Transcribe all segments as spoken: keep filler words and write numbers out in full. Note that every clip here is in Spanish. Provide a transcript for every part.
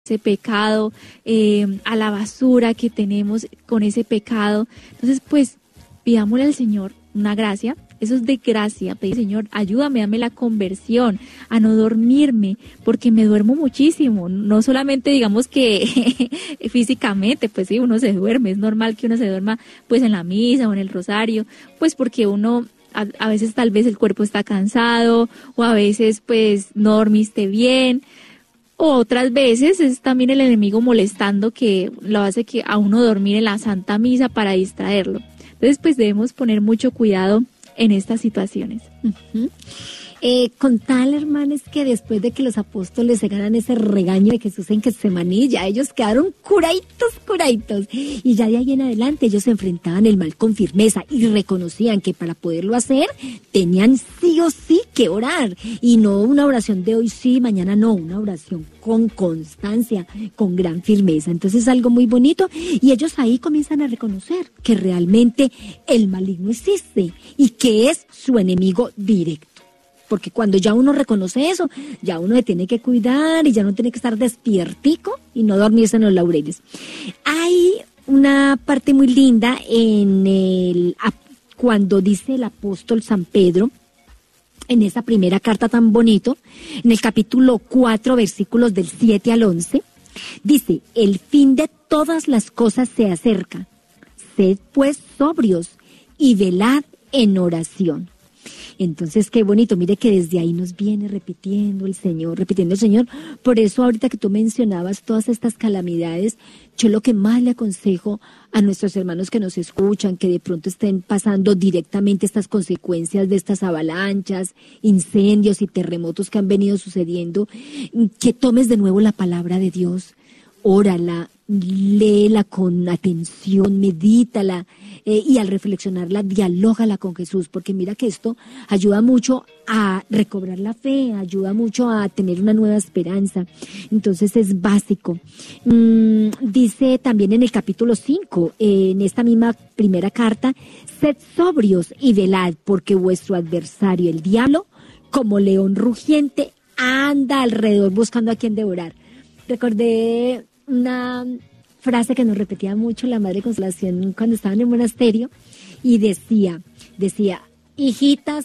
ese pecado, eh, a la basura que tenemos con ese pecado. Entonces, pues, pidámosle al Señor una gracia. Eso es de gracia, pedir, Señor, ayúdame, dame la conversión, a no dormirme, porque me duermo muchísimo. No solamente digamos que físicamente, pues sí, uno se duerme, es normal que uno se duerma pues en la misa o en el rosario, pues porque uno, a, a veces tal vez el cuerpo está cansado, o a veces pues no dormiste bien, o otras veces es también el enemigo molestando que lo hace que a uno dormir en la Santa Misa para distraerlo. Entonces pues debemos poner mucho cuidado en estas situaciones. Uh-huh. Eh, con tal, hermanos, que después de que los apóstoles se ganan ese regaño de Jesús en Getsemaní, ya ellos quedaron curaitos, curaitos. Y ya de ahí en adelante ellos se enfrentaban el mal con firmeza y reconocían que para poderlo hacer tenían sí o sí que orar. Y no una oración de hoy sí, mañana no, una oración con constancia, con gran firmeza. Entonces es algo muy bonito y ellos ahí comienzan a reconocer que realmente el maligno existe y que es su enemigo directo. Porque cuando ya uno reconoce eso, ya uno se tiene que cuidar y ya no tiene que estar despiertico y no dormirse en los laureles. Hay una parte muy linda en el cuando dice el apóstol San Pedro, en esa primera carta tan bonito, en el capítulo cuatro, versículos del siete al once, dice, el fin de todas las cosas se acerca. Sed pues sobrios y velad en oración. Entonces, qué bonito, mire que desde ahí nos viene repitiendo el Señor, repitiendo el Señor. Por eso ahorita que tú mencionabas todas estas calamidades, yo lo que más le aconsejo a nuestros hermanos que nos escuchan, que de pronto estén pasando directamente estas consecuencias de estas avalanchas, incendios y terremotos que han venido sucediendo, que tomes de nuevo la palabra de Dios, órala, léela con atención, medítala eh, y al reflexionarla, dialógala con Jesús, porque mira que esto ayuda mucho a recobrar la fe, ayuda mucho a tener una nueva esperanza. Entonces es básico. Mm, dice también en el capítulo cinco, eh, en esta misma primera carta, sed sobrios y velad, porque vuestro adversario, el diablo, como león rugiente, anda alrededor buscando a quien devorar. Recordé una frase que nos repetía mucho la Madre Consolación cuando estaban en el monasterio y decía, decía, hijitas,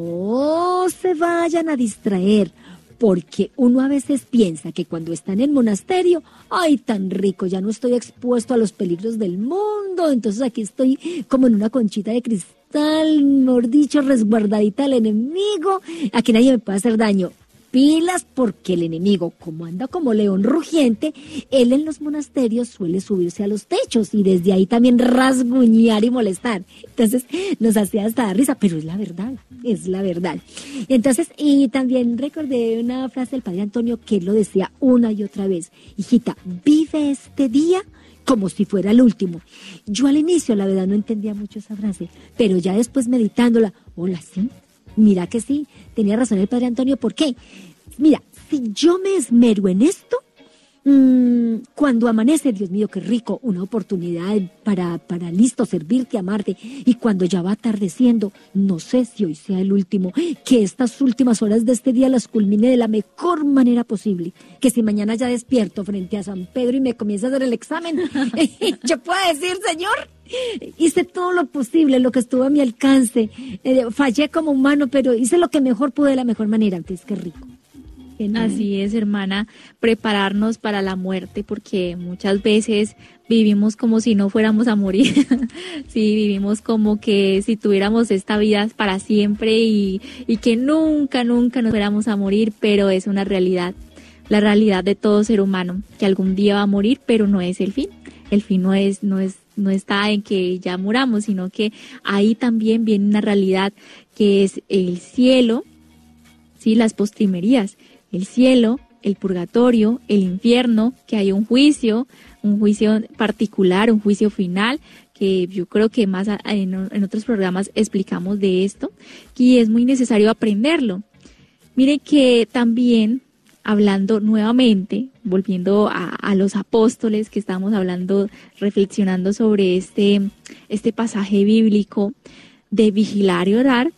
no se vayan a distraer, porque uno a veces piensa que cuando está en el monasterio, ay, tan rico, ya no estoy expuesto a los peligros del mundo, entonces aquí estoy como en una conchita de cristal, mejor dicho, resguardadita del enemigo, aquí nadie me puede hacer daño. Pilas, porque el enemigo, como anda como león rugiente, él en los monasterios suele subirse a los techos y desde ahí también rasguñar y molestar. Entonces nos hacía hasta dar risa, pero es la verdad, es la verdad. Entonces, y también recordé una frase del Padre Antonio que él lo decía una y otra vez, hijita, vive este día como si fuera el último. Yo al inicio, la verdad, no entendía mucho esa frase, pero ya después meditándola, hola, sí. Mira que sí, tenía razón el Padre Antonio, ¿por qué? Mira, si yo me esmero en esto, mmm, cuando amanece, Dios mío, qué rico, una oportunidad para, para listo, servirte, amarte, y cuando ya va atardeciendo, no sé si hoy sea el último, que estas últimas horas de este día las culmine de la mejor manera posible, que si mañana ya despierto frente a San Pedro y me comienza a hacer el examen, yo puedo decir, Señor, hice todo lo posible, lo que estuvo a mi alcance, eh, fallé como humano, pero hice lo que mejor pude de la mejor manera. Entonces, qué rico. Genial. Así es, hermana, prepararnos para la muerte, porque muchas veces vivimos como si no fuéramos a morir. Sí, vivimos como que si tuviéramos esta vida para siempre y, y que nunca, nunca nos fuéramos a morir, pero es una realidad, la realidad de todo ser humano, que algún día va a morir, pero no es el fin. El fin no es, no es no está en que ya muramos, sino que ahí también viene una realidad que es el cielo, sí, las postrimerías, el cielo, el purgatorio, el infierno, que hay un juicio, un juicio particular, un juicio final, que yo creo que más en, en otros programas explicamos de esto, y es muy necesario aprenderlo. Mire que también, hablando nuevamente, volviendo a, a los apóstoles que estamos hablando, reflexionando sobre este, este pasaje bíblico de vigilar y orar,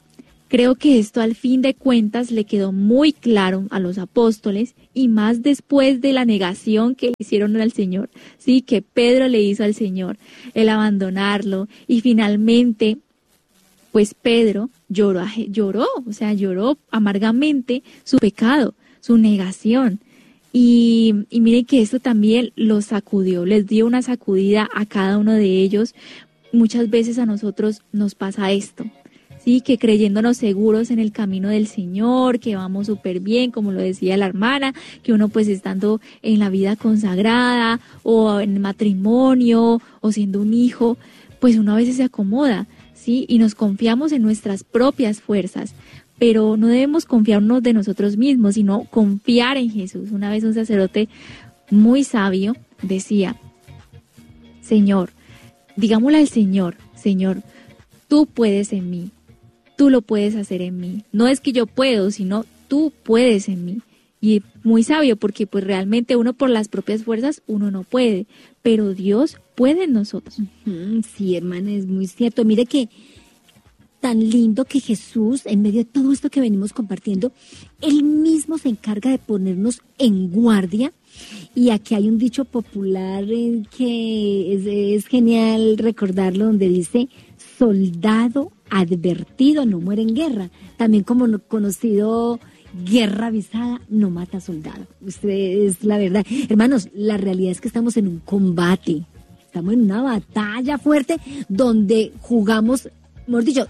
Creo que esto al fin de cuentas le quedó muy claro a los apóstoles y más después de la negación que le hicieron al Señor, sí, que Pedro le hizo al Señor, el abandonarlo y finalmente, pues Pedro lloró, lloró, o sea, lloró amargamente su pecado, su negación. Y, y miren que esto también los sacudió, les dio una sacudida a cada uno de ellos. Muchas veces a nosotros nos pasa esto. Sí, que creyéndonos seguros en el camino del Señor, que vamos súper bien, como lo decía la hermana, que uno pues estando en la vida consagrada o en matrimonio o siendo un hijo, pues uno a veces se acomoda, ¿sí? Y nos confiamos en nuestras propias fuerzas, pero no debemos confiarnos de nosotros mismos, sino confiar en Jesús. Una vez un sacerdote muy sabio decía, Señor, digámosle al Señor, Señor, tú puedes en mí. Tú lo puedes hacer en mí. No es que yo puedo, sino tú puedes en mí. Y muy sabio, porque pues realmente uno por las propias fuerzas, uno no puede, pero Dios puede en nosotros. Sí, hermana, es muy cierto. Mire que tan lindo que Jesús, en medio de todo esto que venimos compartiendo, Él mismo se encarga de ponernos en guardia. Y aquí hay un dicho popular eh, que es, es genial recordarlo, donde dice, soldado advertido no muere en guerra. También como conocido, guerra avisada no mata soldado. Usted es la verdad. Hermanos, la realidad es que estamos en un combate. Estamos en una batalla fuerte donde jugamos, mejor dicho,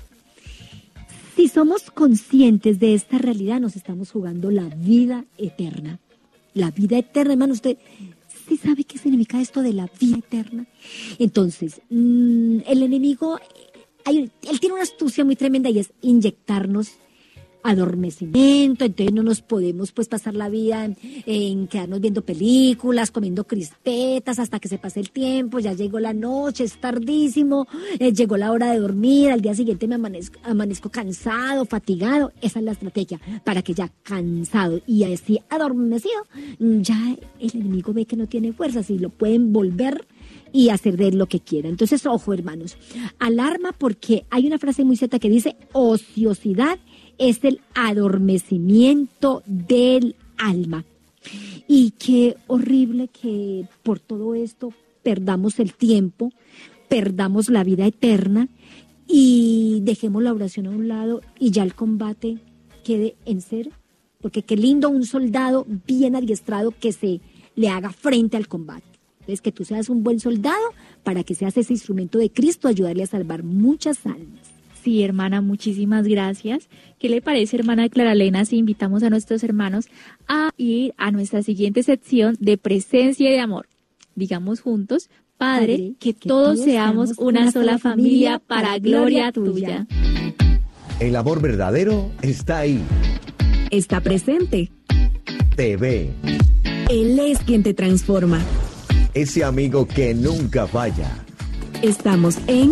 si somos conscientes de esta realidad, nos estamos jugando la vida eterna. La vida eterna, hermano, usted sí sabe qué significa esto de la vida eterna. Entonces, mmm, el enemigo... Hay, él tiene una astucia muy tremenda y es inyectarnos adormecimiento, entonces no nos podemos pues pasar la vida en, en quedarnos viendo películas, comiendo crispetas hasta que se pase el tiempo, ya llegó la noche, es tardísimo, eh, llegó la hora de dormir, al día siguiente me amanezco, amanezco cansado, fatigado. Esa es la estrategia, para que ya cansado y así adormecido, ya el enemigo ve que no tiene fuerzas y lo pueden volver y hacer de él lo que quiera. Entonces, ojo, hermanos, alarma, porque hay una frase muy cierta que dice, ociosidad es el adormecimiento del alma. Y qué horrible que por todo esto perdamos el tiempo, perdamos la vida eterna y dejemos la oración a un lado y ya el combate quede en cero. Porque qué lindo un soldado bien adiestrado que se le haga frente al combate. Es que tú seas un buen soldado para que seas ese instrumento de Cristo, ayudarle a salvar muchas almas. Sí, hermana, muchísimas gracias. ¿Qué le parece, hermana Clara Elena, si invitamos a nuestros hermanos a ir a nuestra siguiente sección de presencia y de amor? Digamos juntos, Padre, Padre que, que todos, todos seamos una, una sola familia para gloria tuya. El amor verdadero está ahí. Está presente. Te ve. Él es quien te transforma. Ese amigo que nunca falla. Estamos en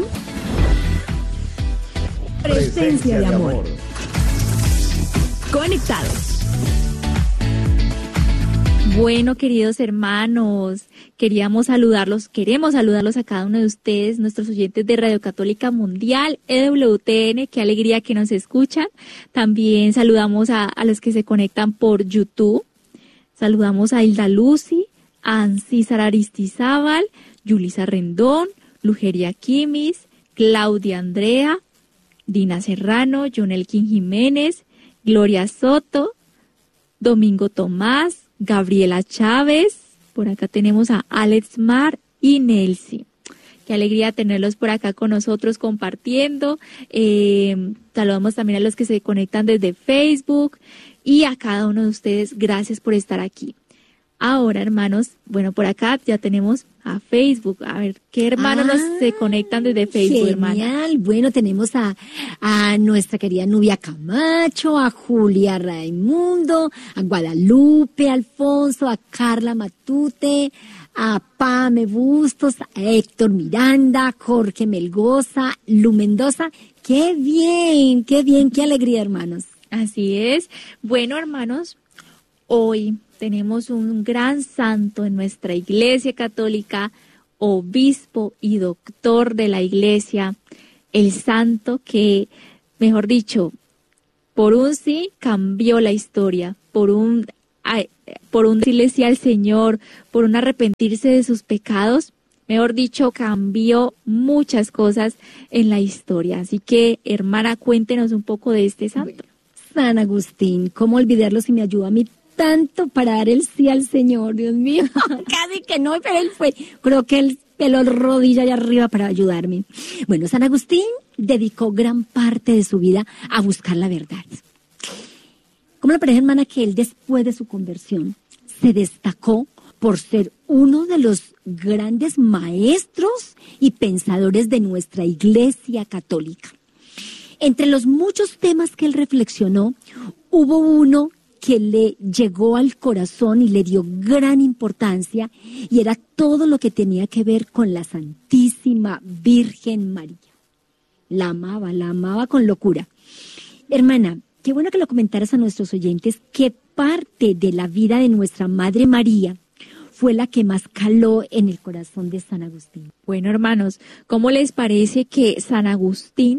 Presencia, Presencia de, amor. de amor. Conectados. Bueno, queridos hermanos, queríamos saludarlos, queremos saludarlos a cada uno de ustedes, nuestros oyentes de Radio Católica Mundial, E W T N, qué alegría que nos escuchan. También saludamos a, a los que se conectan por YouTube. Saludamos a Hilda Lucy, a Ancísar Aristizábal, Yulisa Rendón, Lugeria Quimis, Claudia Andrea, Dina Serrano, Jonelkin Jiménez, Gloria Soto, Domingo Tomás, Gabriela Chávez, por acá tenemos a Alex Mar y Nelsi. Qué alegría tenerlos por acá con nosotros compartiendo. Eh, saludamos también a los que se conectan desde Facebook y a cada uno de ustedes, gracias por estar aquí. Ahora, hermanos, bueno, por acá ya tenemos a Facebook. A ver, ¿qué hermanos ah, nos se conectan desde Facebook, hermana? Genial. Bueno, tenemos a, a nuestra querida Nubia Camacho, a Julia Raimundo, a Guadalupe Alfonso, a Carla Matute, a Pame Bustos, a Héctor Miranda, Jorge Melgoza, Lu Mendoza. ¡Qué bien! ¡Qué bien! ¡Qué alegría, hermanos! Así es. Bueno, hermanos, hoy tenemos un gran santo en nuestra Iglesia Católica, obispo y doctor de la Iglesia, el santo que, mejor dicho, por un sí cambió la historia, por un, ay, por un decirle sí al Señor, por un arrepentirse de sus pecados, mejor dicho, cambió muchas cosas en la historia. Así que, hermana, cuéntenos un poco de este santo. San Agustín, ¿cómo olvidarlo si me ayudó a mí tanto para dar el sí al Señor? Dios mío, casi que no, pero él fue, creo que él peló rodilla allá arriba para ayudarme. Bueno, San Agustín dedicó gran parte de su vida a buscar la verdad. ¿Cómo le parece, hermana, que él después de su conversión se destacó por ser uno de los grandes maestros y pensadores de nuestra Iglesia Católica? Entre los muchos temas que él reflexionó, hubo uno que le llegó al corazón y le dio gran importancia, y era todo lo que tenía que ver con la Santísima Virgen María. La amaba, la amaba con locura. Hermana, qué bueno que lo comentaras a nuestros oyentes, qué parte de la vida de nuestra Madre María fue la que más caló en el corazón de San Agustín. Bueno, hermanos, ¿cómo les parece que San Agustín,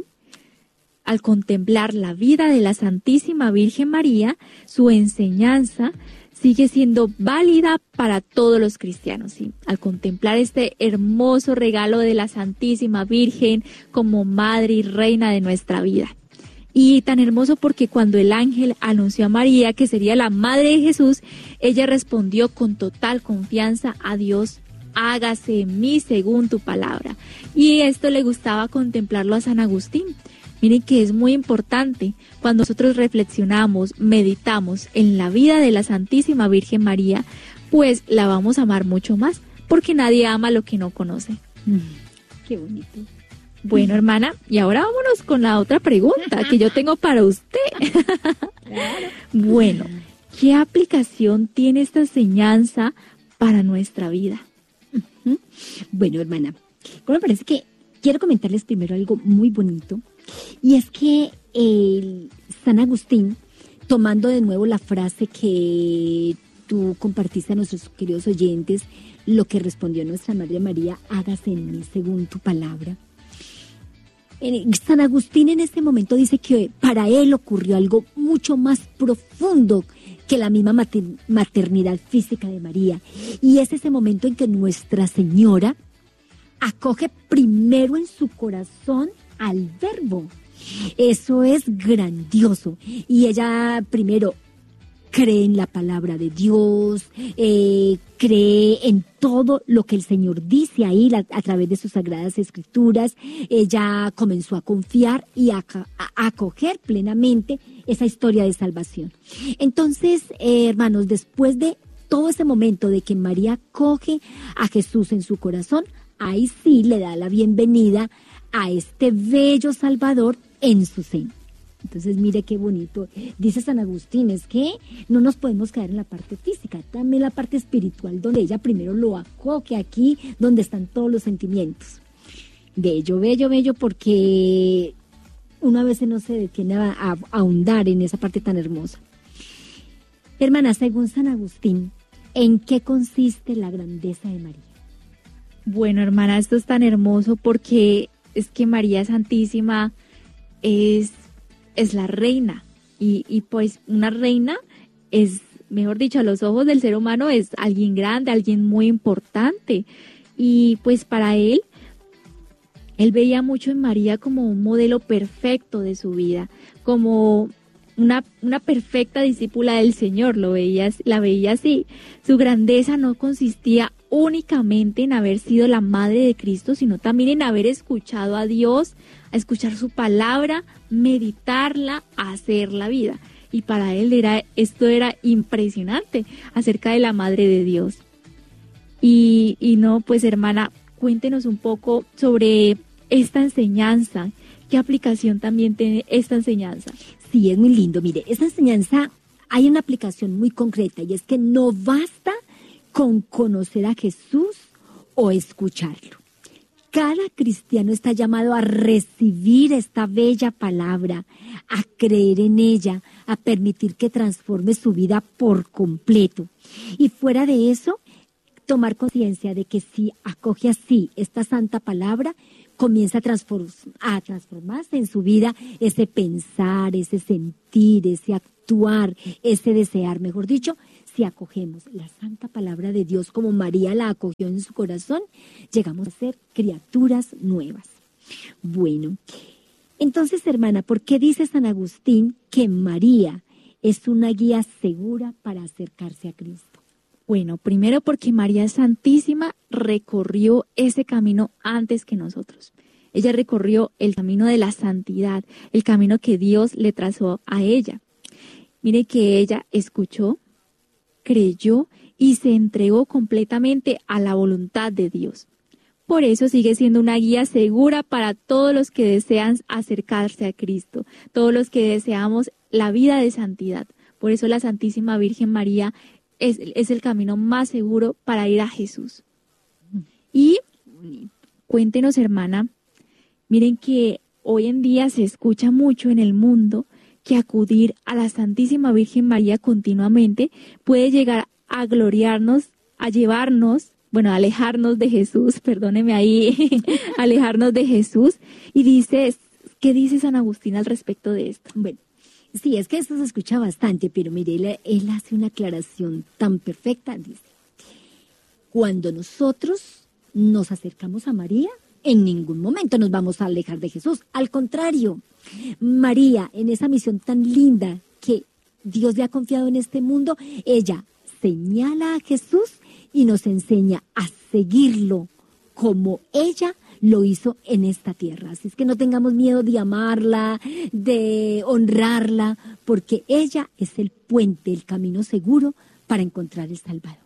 al contemplar la vida de la Santísima Virgen María, su enseñanza sigue siendo válida para todos los cristianos, ¿sí? Al contemplar este hermoso regalo de la Santísima Virgen como madre y reina de nuestra vida. Y tan hermoso porque cuando el ángel anunció a María que sería la madre de Jesús, ella respondió con total confianza a Dios: hágase en mí según tu palabra. Y esto le gustaba contemplarlo a San Agustín. Miren que es muy importante cuando nosotros reflexionamos, meditamos en la vida de la Santísima Virgen María, pues la vamos a amar mucho más, porque nadie ama lo que no conoce. Mm, qué bonito. Bueno, hermana, y ahora vámonos con la otra pregunta que yo tengo para usted. Claro. Bueno, ¿qué aplicación tiene esta enseñanza para nuestra vida? Uh-huh. Bueno, hermana, bueno, me parece que quiero comentarles primero algo muy bonito. Y es que el San Agustín, tomando de nuevo la frase que tú compartiste a nuestros queridos oyentes, lo que respondió nuestra Madre María: hágase en mí según tu palabra. San Agustín en este momento dice que para él ocurrió algo mucho más profundo que la misma mater- maternidad física de María. Y es ese momento en que Nuestra Señora acoge primero en su corazón al Verbo. Eso es grandioso. Y ella primero cree en la palabra de Dios, eh, cree en todo lo que el Señor dice ahí la, a través de sus sagradas escrituras. Ella comenzó a confiar y a, a acoger plenamente esa historia de salvación. Entonces, eh, hermanos, después de todo ese momento de que María acoge a Jesús en su corazón, ahí sí le da la bienvenida a este bello Salvador en su seno. Entonces, mire qué bonito. Dice San Agustín, es que no nos podemos quedar en la parte física, también la parte espiritual, donde ella primero lo acoge aquí, donde están todos los sentimientos. Bello, bello, bello, porque uno a veces no se detiene a, a, a ahondar en esa parte tan hermosa. Hermana, según San Agustín, ¿en qué consiste la grandeza de María? Bueno, hermana, esto es tan hermoso porque es que María Santísima es, es la reina y, y pues una reina es, mejor dicho, a los ojos del ser humano es alguien grande, alguien muy importante, y pues para él, él veía mucho en María como un modelo perfecto de su vida, como una, una perfecta discípula del Señor, lo veía, la veía así. Su grandeza no consistía únicamente en haber sido la madre de Cristo, sino también en haber escuchado a Dios, a escuchar su palabra, meditarla, hacer la vida. Y para él era, esto era impresionante acerca de la madre de Dios. Y, y no, pues hermana, cuéntenos un poco sobre esta enseñanza. ¿Qué aplicación también tiene esta enseñanza? Sí, es muy lindo. Mire, esta enseñanza hay una aplicación muy concreta, y es que no basta con conocer a Jesús o escucharlo. Cada cristiano está llamado a recibir esta bella palabra, a creer en ella, a permitir que transforme su vida por completo. Y fuera de eso, tomar conciencia de que si acoge así esta santa palabra, comienza a, transform a transformarse en su vida ese pensar, ese sentir, ese actuar, ese desear, mejor dicho. Si acogemos la santa palabra de Dios como María la acogió en su corazón, llegamos a ser criaturas nuevas. Bueno, entonces, hermana, ¿por qué dice San Agustín que María es una guía segura para acercarse a Cristo? Bueno, primero porque María Santísima recorrió ese camino antes que nosotros. Ella recorrió el camino de la santidad, el camino que Dios le trazó a ella. Mire que ella escuchó, creyó y se entregó completamente a la voluntad de Dios. Por eso sigue siendo una guía segura para todos los que desean acercarse a Cristo, todos los que deseamos la vida de santidad. Por eso la Santísima Virgen María es, es el camino más seguro para ir a Jesús. Y cuéntenos, hermana, miren que hoy en día se escucha mucho en el mundo que acudir a la Santísima Virgen María continuamente puede llegar a gloriarnos, a llevarnos, bueno, a alejarnos de Jesús, perdóneme ahí, alejarnos de Jesús. Y dice, ¿qué dice San Agustín al respecto de esto? Bueno, sí, es que esto se escucha bastante, pero mire, él, él hace una aclaración tan perfecta. Dice, cuando nosotros nos acercamos a María, en ningún momento nos vamos a alejar de Jesús. Al contrario, María, en esa misión tan linda que Dios le ha confiado en este mundo, ella señala a Jesús y nos enseña a seguirlo como ella lo hizo en esta tierra. Así es que no tengamos miedo de amarla, de honrarla, porque ella es el puente, el camino seguro para encontrar el Salvador.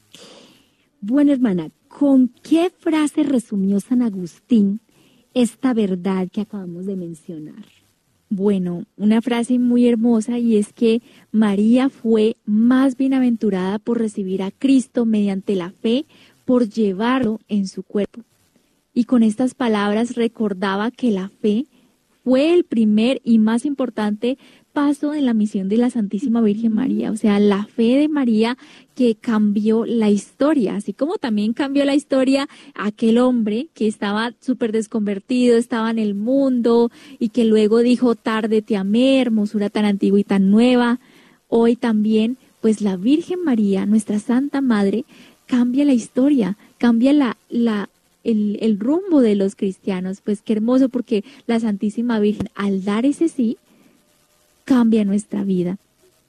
Bueno, hermana, ¿con qué frase resumió San Agustín esta verdad que acabamos de mencionar? Bueno, una frase muy hermosa, y es que María fue más bienaventurada por recibir a Cristo mediante la fe, por llevarlo en su cuerpo. Y con estas palabras recordaba que la fe fue el primer y más importante paso en la misión de la Santísima Virgen María. O sea, la fe de María que cambió la historia, así como también cambió la historia aquel hombre que estaba súper desconvertido, estaba en el mundo y que luego dijo, tarde te amé, hermosura tan antigua y tan nueva. Hoy también, pues la Virgen María, nuestra Santa Madre, cambia la historia, cambia la, la, el, el rumbo de los cristianos. Pues qué hermoso, porque la Santísima Virgen, al dar ese sí, cambia nuestra vida.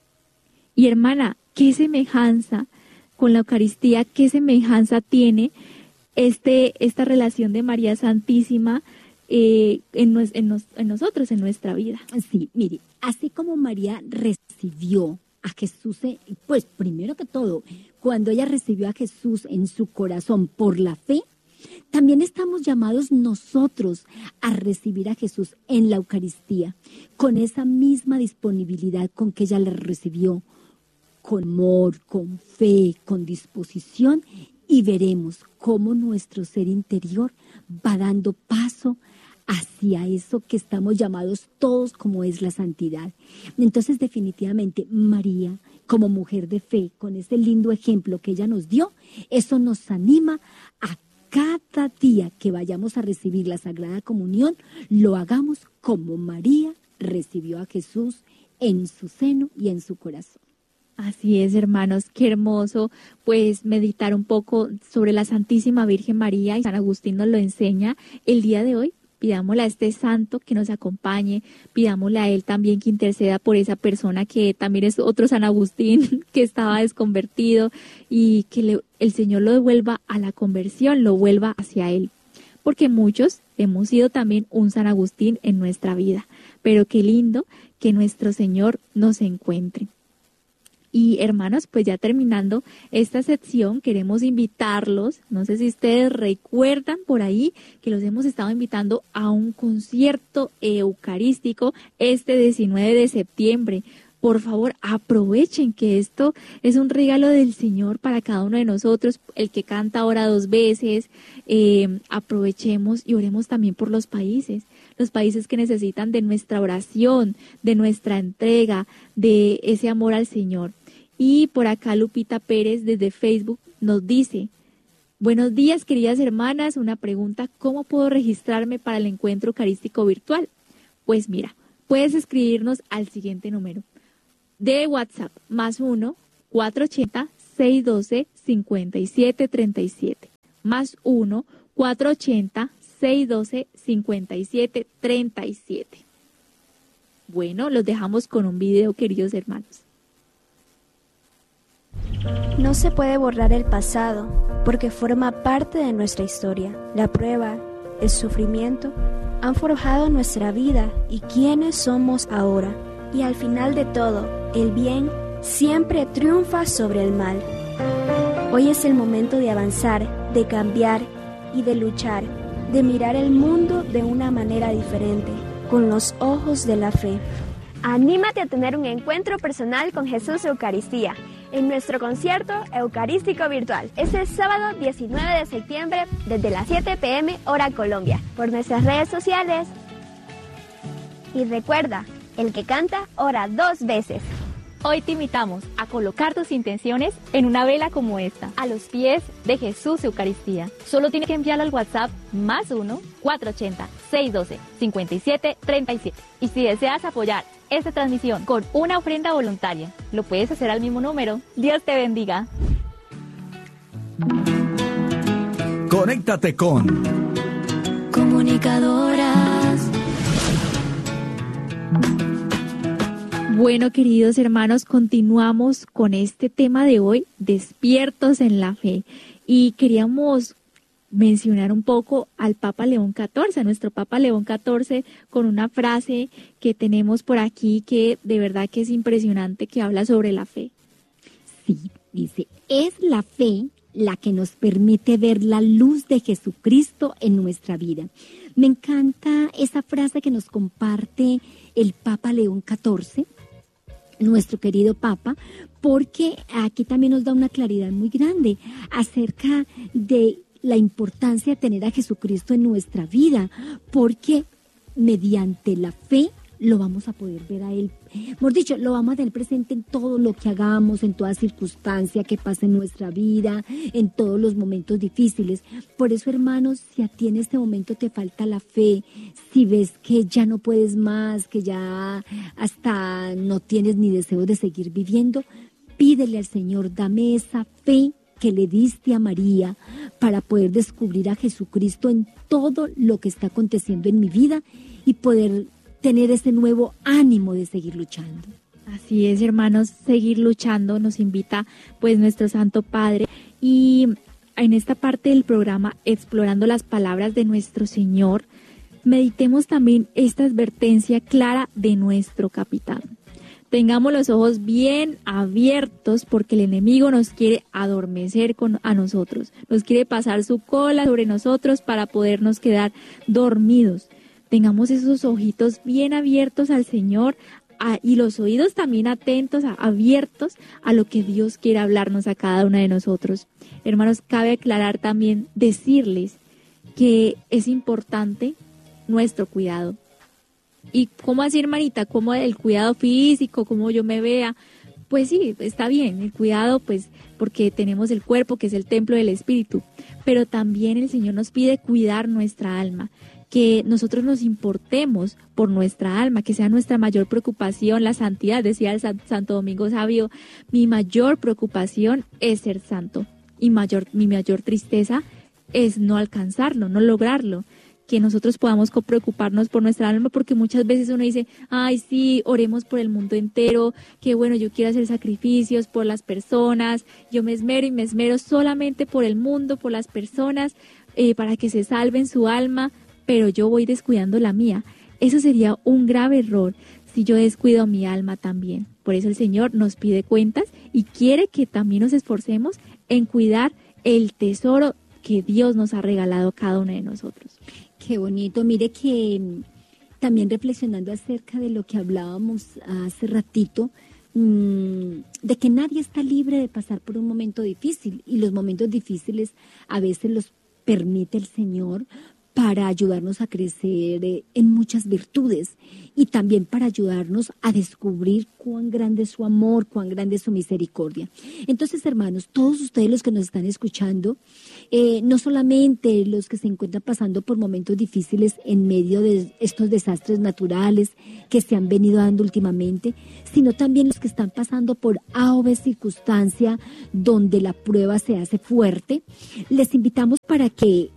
Y hermana, ¿qué semejanza con la Eucaristía, qué semejanza tiene este, esta relación de María Santísima eh, en, nos, en, nos, en nosotros, en nuestra vida? Sí, mire, así como María recibió a Jesús, pues primero que todo, cuando ella recibió a Jesús en su corazón por la fe, también estamos llamados nosotros a recibir a Jesús en la Eucaristía, con esa misma disponibilidad con que ella le recibió, con amor, con fe, con disposición, y veremos cómo nuestro ser interior va dando paso hacia eso que estamos llamados todos, como es la santidad. Entonces, definitivamente, María, como mujer de fe, con ese lindo ejemplo que ella nos dio, eso nos anima a cada día que vayamos a recibir la Sagrada Comunión, lo hagamos como María recibió a Jesús en su seno y en su corazón. Así es, hermanos, qué hermoso, pues meditar un poco sobre la Santísima Virgen María, y San Agustín nos lo enseña el día de hoy. Pidámosle a este santo que nos acompañe, pidámosle a él también que interceda por esa persona que también es otro San Agustín, que estaba desconvertido, y que le, el Señor lo devuelva a la conversión, lo vuelva hacia él. Porque muchos hemos sido también un San Agustín en nuestra vida, pero qué lindo que nuestro Señor nos encuentre. Y hermanos, pues ya terminando esta sección, queremos invitarlos, no sé si ustedes recuerdan por ahí que los hemos estado invitando a un concierto eucarístico este diecinueve de septiembre. Por favor, aprovechen que esto es un regalo del Señor para cada uno de nosotros. El que canta ahora dos veces, eh, aprovechemos y oremos también por los países, los países que necesitan de nuestra oración, de nuestra entrega, de ese amor al Señor. Y por acá Lupita Pérez desde Facebook nos dice, Buenos días, queridas hermanas. Una pregunta, ¿cómo puedo registrarme para el encuentro eucarístico virtual? Pues mira, puedes escribirnos al siguiente número de WhatsApp, más uno, cuatro ocho cero, seis uno dos, cinco siete tres siete, más uno, cuatro ocho cero, seis uno dos, cinco siete tres siete. Bueno, los dejamos con un video, queridos hermanos. No se puede borrar el pasado porque forma parte de nuestra historia. La prueba, el sufrimiento, han forjado nuestra vida y quiénes somos ahora. Y al final de todo, el bien siempre triunfa sobre el mal. Hoy es el momento de avanzar, de cambiar y de luchar, de mirar el mundo de una manera diferente, con los ojos de la fe. Anímate a tener un encuentro personal con Jesús Eucaristía en nuestro concierto eucarístico virtual. Es el sábado diecinueve de septiembre desde las siete pe eme hora Colombia por nuestras redes sociales. Y recuerda, el que canta ora dos veces. Hoy te invitamos a colocar tus intenciones en una vela como esta, a los pies de Jesús Eucaristía. Solo tienes que enviarlo al WhatsApp más uno, cuatro ocho cero, seis uno dos, cinco siete tres siete. Y si deseas apoyar esta transmisión con una ofrenda voluntaria, lo puedes hacer al mismo número. Dios te bendiga. Conéctate con Comunicadoras. Bueno, queridos hermanos, continuamos con este tema de hoy, despiertos en la fe. Y queríamos mencionar un poco al Papa León catorce, a nuestro Papa León catorce, con una frase que tenemos por aquí que de verdad que es impresionante, que habla sobre la fe. Sí, dice, es la fe la que nos permite ver la luz de Jesucristo en nuestra vida. Me encanta esa frase que nos comparte el Papa León catorce, nuestro querido Papa, porque aquí también nos da una claridad muy grande acerca de la importancia de tener a Jesucristo en nuestra vida, porque mediante la fe lo vamos a poder ver a Él. Mejor dicho, lo vamos a tener presente en todo lo que hagamos, en toda circunstancia que pase en nuestra vida, en todos los momentos difíciles. Por eso, hermanos, si a ti en este momento te falta la fe, si ves que ya no puedes más, que ya hasta no tienes ni deseo de seguir viviendo, pídele al Señor, dame esa fe que le diste a María para poder descubrir a Jesucristo en todo lo que está aconteciendo en mi vida y poder tener ese nuevo ánimo de seguir luchando. Así es, hermanos, seguir luchando nos invita pues nuestro Santo Padre. Y en esta parte del programa, explorando las palabras de nuestro Señor, meditemos también esta advertencia clara de nuestro capitán. Tengamos los ojos bien abiertos porque el enemigo nos quiere adormecer con, a nosotros, nos quiere pasar su cola sobre nosotros para podernos quedar dormidos. Tengamos esos ojitos bien abiertos al Señor a, y los oídos también atentos, a, abiertos a lo que Dios quiere hablarnos a cada una de nosotros. Hermanos, cabe aclarar también, decirles que es importante nuestro cuidado. ¿Y cómo así, hermanita? ¿Cómo el cuidado físico? ¿Cómo yo me vea? Pues sí, está bien, el cuidado, pues, porque tenemos el cuerpo, que es el templo del Espíritu. Pero también el Señor nos pide cuidar nuestra alma, que nosotros nos importemos por nuestra alma, que sea nuestra mayor preocupación la santidad. Decía el Santo Domingo Sabio, mi mayor preocupación es ser santo y mayor, mi mayor tristeza es no alcanzarlo, no lograrlo. Que nosotros podamos preocuparnos por nuestra alma, porque muchas veces uno dice, ay sí, oremos por el mundo entero, que bueno, yo quiero hacer sacrificios por las personas, yo me esmero y me esmero solamente por el mundo, por las personas, eh, para que se salven su alma, pero yo voy descuidando la mía. Eso sería un grave error si yo descuido mi alma también. Por eso el Señor nos pide cuentas y quiere que también nos esforcemos en cuidar el tesoro que Dios nos ha regalado a cada uno de nosotros. Qué bonito. Mire que también reflexionando acerca de lo que hablábamos hace ratito, mmm, de que nadie está libre de pasar por un momento difícil, y los momentos difíciles a veces los permite el Señor para ayudarnos a crecer eh, en muchas virtudes y también para ayudarnos a descubrir cuán grande es su amor, cuán grande es su misericordia. Entonces, hermanos, todos ustedes los que nos están escuchando, eh, no solamente los que se encuentran pasando por momentos difíciles en medio de estos desastres naturales que se han venido dando últimamente, sino también los que están pasando por A o B circunstancia donde la prueba se hace fuerte, les invitamos para que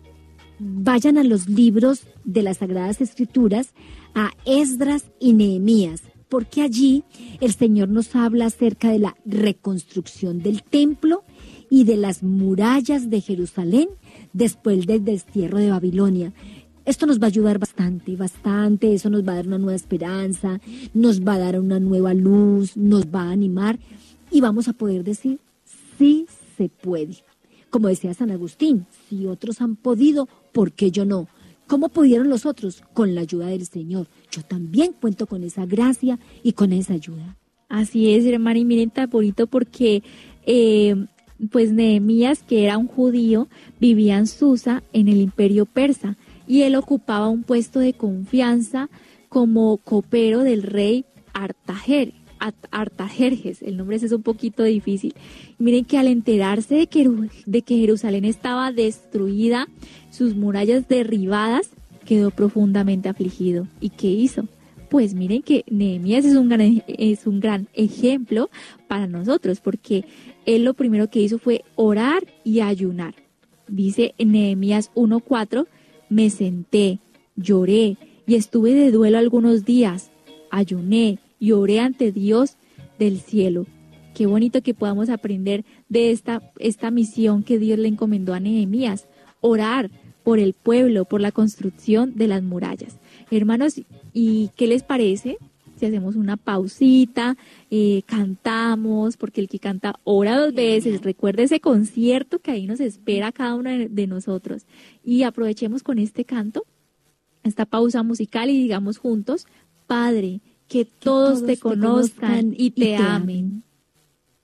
vayan a los libros de las Sagradas Escrituras, a Esdras y Nehemías, porque allí el Señor nos habla acerca de la reconstrucción del templo y de las murallas de Jerusalén después del destierro de Babilonia. Esto nos va a ayudar bastante, bastante, eso nos va a dar una nueva esperanza, nos va a dar una nueva luz, nos va a animar y vamos a poder decir, sí se puede. Como decía San Agustín, si otros han podido, ¿por qué yo no? ¿Cómo pudieron los otros? Con la ayuda del Señor. Yo también cuento con esa gracia y con esa ayuda. Así es, hermana, y miren tan bonito porque eh, pues Nehemías, que era un judío, vivía en Susa, en el imperio persa, y él ocupaba un puesto de confianza como copero del rey Artajer. Artajerjes, el nombre es un poquito difícil. Miren que al enterarse de que, de que Jerusalén estaba destruida, sus murallas derribadas, quedó profundamente afligido. ¿Y qué hizo? Pues miren que Nehemías es un gran, es un gran ejemplo para nosotros, porque él lo primero que hizo fue orar y ayunar. Dice en Nehemías uno cuatro, me senté, lloré y estuve de duelo algunos días, ayuné y oré ante Dios del cielo. Qué bonito que podamos aprender de esta, esta misión que Dios le encomendó a Nehemías, orar por el pueblo, por la construcción de las murallas. Hermanos, ¿y qué les parece si hacemos una pausita, eh, cantamos, porque el que canta ora dos veces, recuerde ese concierto que ahí nos espera a cada uno de, de nosotros, y aprovechemos con este canto, esta pausa musical, y digamos juntos, Padre, que todos, que todos te, conozcan te conozcan y te, y te amen. amen.